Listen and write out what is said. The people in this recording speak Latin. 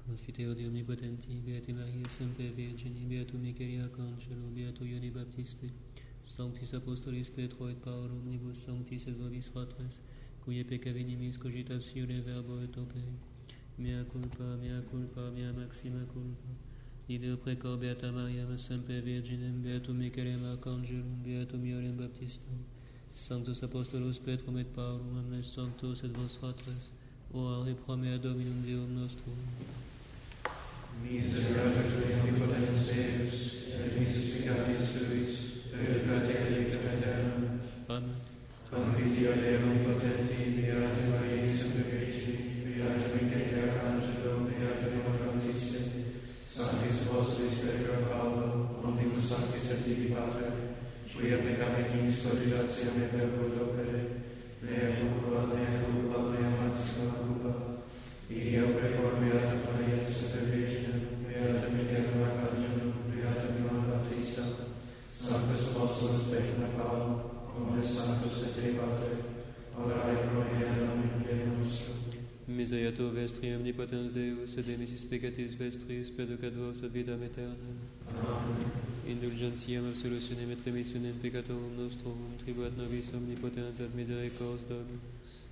Confiteor Dei omnipotenti, Beati Maria, semper Virgini, Beatum Michael Arcangelo, Beato Ioanni Baptiste, Sanctis Apostolis Petro et Paolo, omnibus sanctis et vobis fratres, cuie pecca venimis cogitatione verbo et opere, mea culpa, mea maxima culpa. Ideo precor Beata Maria, semper Virginem, Beatum Michaelem Arcangelum, Beatum Ioannem Baptistum, Sanctus Apostolos Petrum et Paulum, omnes sanctos et vos fratres, ora et pro mea Dominum Deum nostrum. Miserere Tui omnipotens Deus, et misericordis Tuis, perducate elictum aeternum. Amen. Confiteor Dei omnipotenti, Beata Maria, semper Virgini, Beata Michael Arcangelo, Beata Ioannem Baptiste, Sanctis Apostolis Petro et Paolo, omnibus sanctis et Dei Pater, quia pecca venimis cogitatione verbo et opere, mea culpa, mea maxima culpa. Ideo precor Beata Maria, semper Virginem, Beata Michaelem Arcangelum, Beata Ioannem Baptista, Sanctus Apostolos Petrum et Paulum, omnes sanctos et Dei Pater, ora et pro mea Dominum Deum nostrum. Misereatur vestri omnipotens Deus, et demissis peccatis vestris, perducat vos ad vitam aeternam. Amen. Indulgentiam absolutionem et remissionem peccatorum nostrum, tribuat nobis omnipotens ad misericors Dominus.